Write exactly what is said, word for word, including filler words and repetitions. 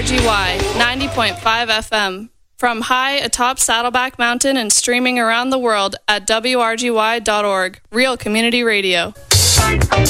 R G Y ninety point five F M. From high atop Saddleback Mountain and streaming around the world at W R G Y dot org. Real Community Radio.